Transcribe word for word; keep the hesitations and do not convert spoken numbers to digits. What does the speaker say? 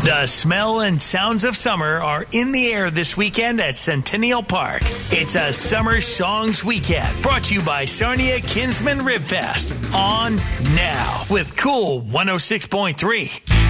The smell and sounds of summer are in the air this weekend at Centennial Park. It's a Summer Songs Weekend brought to you by Sarnia Kinsman Rib Fest on now with Cool one oh six point three.